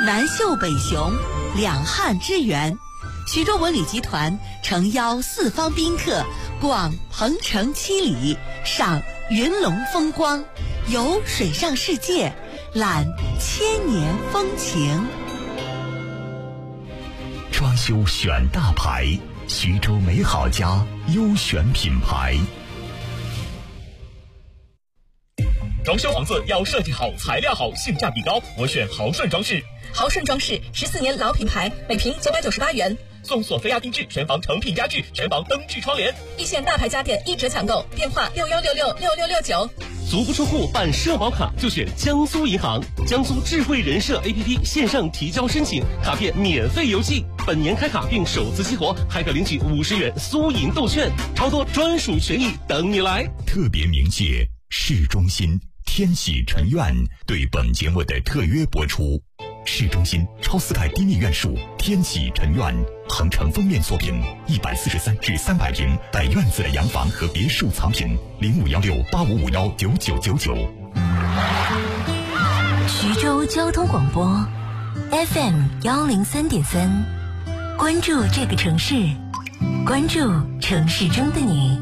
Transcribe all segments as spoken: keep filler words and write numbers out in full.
南秀北雄，两汉之源。徐州文旅集团诚邀四方宾客逛鹏城七里，赏云龙风光，游水上世界，览千年风情。 装修选大牌，徐州美好家优选品牌。 装修房子要设计好、材料好、性价比高，我选豪顺装饰。 豪顺装饰十四年老品牌，每平九百九十八元， 送索菲亚定制全房成品家具、全房灯具窗帘。 一线大牌家电一折抢购，电话六幺六六六六六九。 足不出户办社保卡就选江苏银行，江苏智慧人社 A P P 线上提交申请，卡片免费邮寄，本年开卡并首次激活，还可领取五十元苏银豆券，超多专属权益等你来。 特别鸣谢市中心天喜城苑对本节目的特约播出。市中心超四代低密院墅天喜城苑，鹏城封面作品，一百四十三至三百平带院子的洋房和别墅藏品，零五幺六八五五幺九九九九。 徐州交通广播 F M 幺零三点三，关注这个城市，关注城市中的你。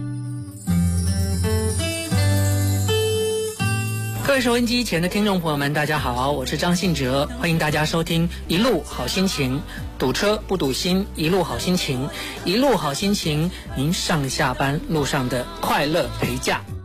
各位收音机前的听众朋友们，大家好，我是张信哲，欢迎大家收听一路好心情，堵车不堵心，一路好心情，一路好心情，您上下班路上的快乐陪驾。